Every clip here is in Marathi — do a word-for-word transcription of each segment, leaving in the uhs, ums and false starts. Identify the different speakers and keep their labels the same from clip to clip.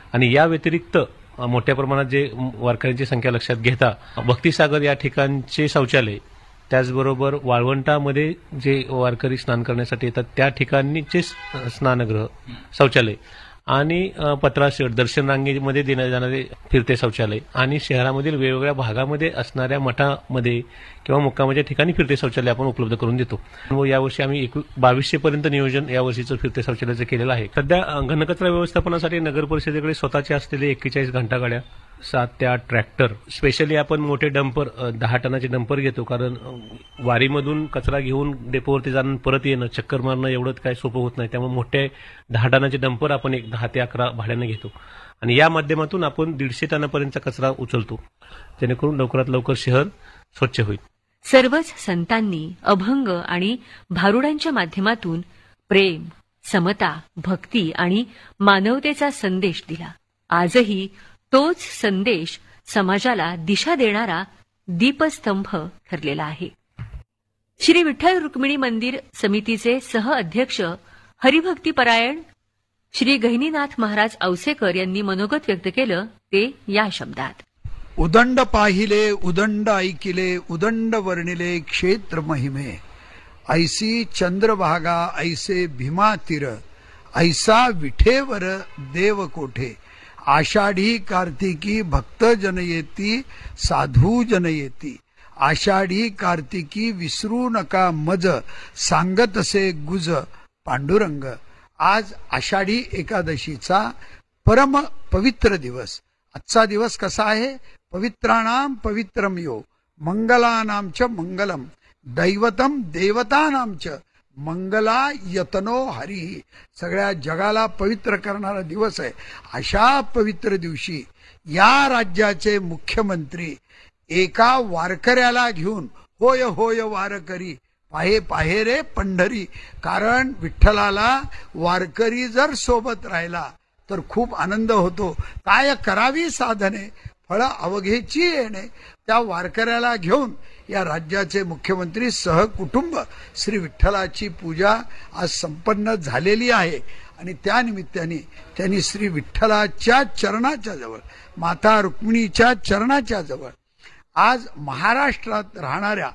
Speaker 1: आणि या व्यतिरिक्त मोठ्या प्रमाणात जे वारकऱ्यांची संख्या लक्षात घेता भक्तिसागर या ठिकाणचे शौचालय, त्याचबरोबर वाळवंटामध्ये जे वारकरी स्नान करण्यासाठी येतात त्या ठिकाणीचे स्नानगृह शौचालय आणि पत्रा शेड दर्शन रांगेमध्ये देण्यात जाणारे फिरते शौचालय आणि शहरामधील वेगवेगळ्या भागामध्ये असणाऱ्या मठामध्ये किंवा मुक्कामाच्या ठिकाणी फिरते शौचालय आपण उपलब्ध करून देतो. व यावर्षी आम्ही बावीसशे पर्यंत नियोजन यावर्षीचं फिरते शौचालयाचं केलेलं आहे. सध्या घनकचरा व्यवस्थापनासाठी नगर परिषदेकडे स्वतःचे असलेले एक्केचाळीस घंटागाड्या, सात ते आठ ट्रॅक्टर, स्पेशली आपण मोठे डंपर दहा टनाचे डंपर घेतो, कारण वारीमधून कचरा घेऊन डेपोवरती जाणं परत येणं चक्कर मारणं एवढं काय सोपं होत नाही. त्यामुळे मोठे दहा टनाचे डंपर आपण एक दहा ते अकरा भाड्याने घेतो आणि या माध्यमातून आपण दीडशे टनापर्यंतचा कचरा उचलतो, जेणेकरून लवकरात लवकर शहर स्वच्छ होईल.
Speaker 2: सर्वच संतांनी अभंग आणि भारुडांच्या माध्यमातून प्रेम, समता, भक्ती आणि मानवतेचा संदेश दिला. आजही तोच संदेश समाजाला दिशा देणारा दीपस्तंभ ठरलेला आहे. श्री विठ्ठल रुक्मिणी मंदिर समितीचे सहअध्यक्ष हरिभक्तीपरायण श्री गहिनीनाथ महाराज औसेकर यांनी मनोगत व्यक्त केलं ते या शब्दात.
Speaker 3: उदंड पाहिले, उदंड ऐकिले, उदंड वर्णिले क्षेत्र महिमे, ऐसी चंद्रभागा ऐसे भीमा तीर, ऐसा विठेवर देव कोठे, आषाढी कार्तिकी भक्त जन येती, साधू जन येती, आषाढी कार्तिकी विसरू नका मज, सांगतसे गुज पांडुरंग. आज आषाढी एकादशीचा परम पवित्र दिवस. आजचा दिवस कसा आहे? पवित्राणाम पवित्रम यो, मंगलानामच मंगलम, दैवतम देवतानामच मंगला यतनो हरी. सगळ्या जगाला पवित्र करणारा दिवस आहे. अशा पवित्र दिवशी या राज्याचे मुख्यमंत्री एका वारकऱ्याला घेऊन होय होय वारकरी पाहे पाहे रे पंढरी. कारण विठ्ठलाला वारकरी जर सोबत राहिला तर खूप आनंद होतो. काय करावी साधने फळ अवघेची येणे. त्या वारकऱ्याला घेऊन या राज्याचे मुख्यमंत्री सहकुटुंब श्री विठ्ठलाची पूजा आज संपन्न झालेली आहे आणि त्या निमित्ताने त्यांनी श्री विठ्ठलाच्या चरणाच्या जवळ, माता रुक्मिणीच्या चरणाच्या जवळ आज महाराष्ट्रात राहणाऱ्या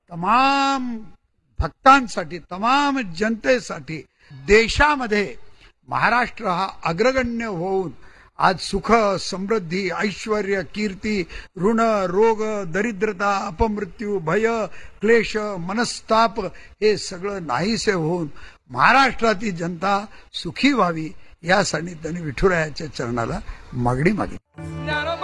Speaker 3: तमाम भक्तांसाठी, तमाम जनतेसाठी, देशामध्ये महाराष्ट्र हा अग्रगण्य होऊन आज सुख, समृद्धी, ऐश्वर्य, कीर्ती, ऋण, रोग, दरिद्रता, अपमृत्यू, भय, क्लेश, मनस्ताप हे सगळं नाहीसे होऊन महाराष्ट्रातील जनता सुखी व्हावी यासाठी त्यांनी विठुरायाच्या चरणाला मागणी मागितली.